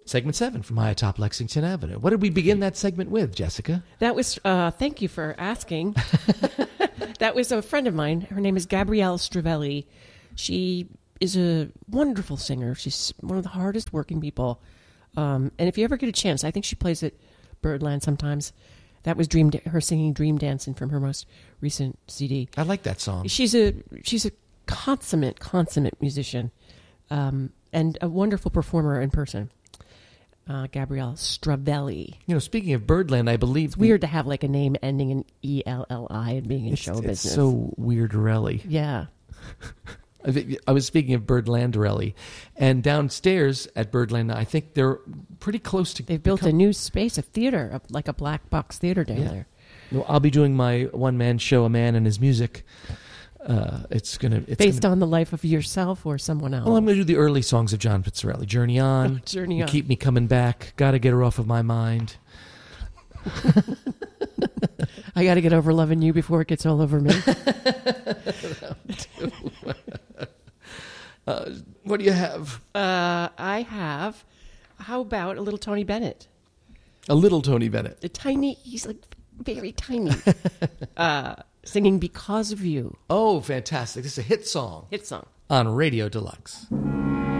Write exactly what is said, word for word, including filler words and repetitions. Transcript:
Segment seven from High Atop Lexington Avenue. What did we begin that segment with, Jessica? That was, uh, thank you for asking. That was a friend of mine. Her name is Gabrielle Stravelli. She is a wonderful singer. She's one of the hardest working people. Um, and if you ever get a chance, I think she plays at Birdland sometimes. That was Dream, her singing Dream Dancing from her most recent C D. I like that song. She's a, she's a consummate, consummate musician, um, and a wonderful performer in person. Uh, Gabrielle Stravelli. You know, speaking of Birdland, I believe... It's weird to have like a name ending in E L L I and being in it's, show it's business. It's so weird-relly. Yeah. I was speaking of Birdlanderelli. And downstairs at Birdland, I think they're pretty close to... They've built become, a new space, a theater, a, like a black box theater down yeah. there. Well, I'll be doing my one-man show, A Man and His Music. Uh, it's gonna it's based gonna, on the life of yourself or someone else. Well, I'm going to do the early songs of John Pizzarelli. Journey On, Journey On, Keep Me Coming Back, Gotta Get Her Off of My Mind. I got to get over loving you before it gets all over me. uh, what do you have? Uh, I have. How about a little Tony Bennett? A little Tony Bennett. A tiny. He's like very tiny. uh, Singing Because of You. Oh, fantastic. This is a hit song. Hit song. On Radio Deluxe.